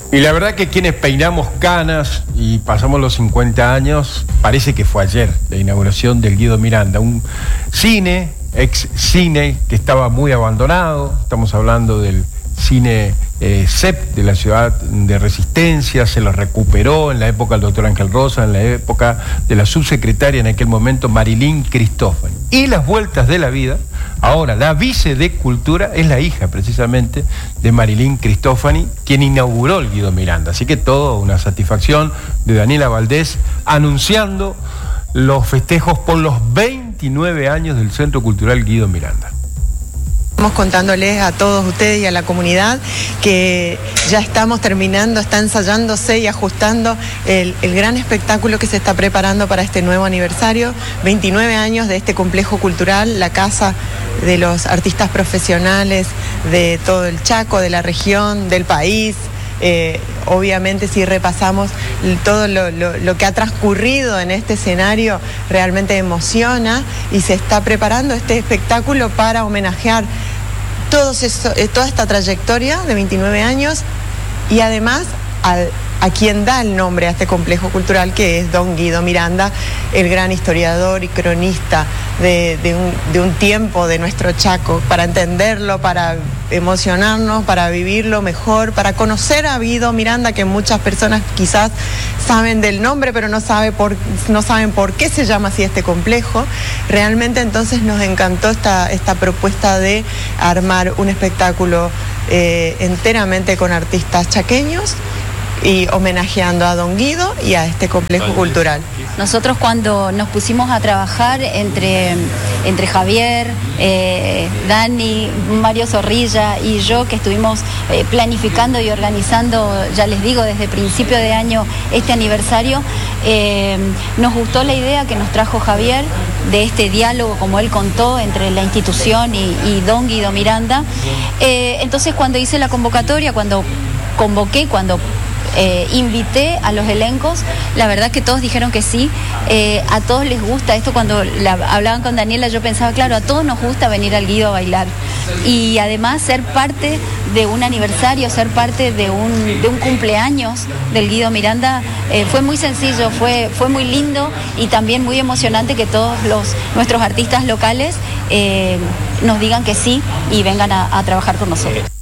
Y la verdad que quienes peinamos canas y pasamos los 50 años, parece que fue ayer la inauguración del Guido Miranda, un cine, ex cine que estaba muy abandonado. Estamos hablando del cine CEP de la ciudad de Resistencia. Se lo recuperó en la época del doctor Ángel Rosa, en la época de la subsecretaria en aquel momento Marilyn Cristofani. Y las vueltas de la vida, ahora la vice de Cultura es la hija precisamente de Marilyn Cristofani, quien inauguró el Guido Miranda. Así que todo una satisfacción de Daniela Valdés anunciando los festejos por los 29 años del Centro Cultural Guido Miranda. Estamos contándoles a todos ustedes y a la comunidad que ya estamos terminando, está ensayándose y ajustando el gran espectáculo que se está preparando para este nuevo aniversario, 29 años de este complejo cultural, la casa de los artistas profesionales de todo el Chaco, de la región, del país. Obviamente si repasamos todo lo que ha transcurrido en este escenario, realmente emociona y se está preparando este espectáculo para homenajear toda esta trayectoria de 29 años y además a quien da el nombre a este complejo cultural, que es don Guido Miranda, el gran historiador y cronista de un tiempo de nuestro Chaco, para entenderlo, para emocionarnos, para vivirlo mejor, para conocer a Guido Miranda, que muchas personas quizás saben del nombre, pero no saben por qué se llama así este complejo. Realmente entonces nos encantó esta propuesta de armar un espectáculo enteramente con artistas chaqueños y homenajeando a don Guido y a este complejo cultural. Nosotros cuando nos pusimos a trabajar entre Javier, Dani, Mario Zorrilla y yo, que estuvimos planificando y organizando, ya les digo, desde principio de año este aniversario, nos gustó la idea que nos trajo Javier de este diálogo, como él contó, entre la institución y don Guido Miranda. Entonces cuando hice la convocatoria, cuando invité a los elencos, la verdad que todos dijeron que sí, a todos les gusta esto. Cuando hablaban con Daniela yo pensaba, claro, a todos nos gusta venir al Guido a bailar y además ser parte de un aniversario, ser parte de un cumpleaños del Guido Miranda, fue muy sencillo, fue muy lindo y también muy emocionante que todos nuestros artistas locales nos digan que sí y vengan a trabajar con nosotros.